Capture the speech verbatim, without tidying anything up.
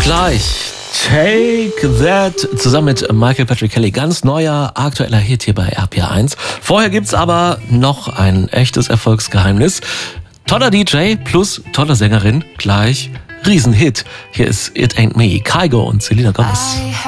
Gleich Take That zusammen mit Michael Patrick Kelly. Ganz neuer, aktueller Hit hier bei R P R eins. Vorher gibt's aber noch ein echtes Erfolgsgeheimnis. Toller D J plus tolle Sängerin. Gleich Riesenhit. Hier ist It Ain't Me, Kygo und Selena Gomez.